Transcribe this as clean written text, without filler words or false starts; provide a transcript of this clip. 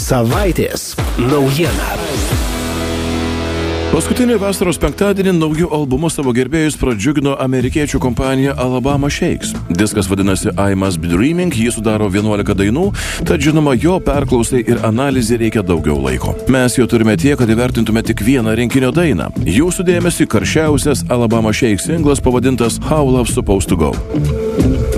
Savaitės naujiena. Paskutinį vasaros penktadienį naujų albumų savo gerbėjus pradžiugino amerikiečių kompanija Alabama Shakes. Diskas vadinasi I Must Be Dreaming, jį sudaro 11 dainų, tad žinoma, jo perklausai ir analizai reikia daugiau laiko. Mes jo turime tiek, kad įvertintume tik vieną rinkinio dainą. Jūsų dėmesį karščiausias Alabama Shakes singlas pavadintas How Love's Supposed to Go.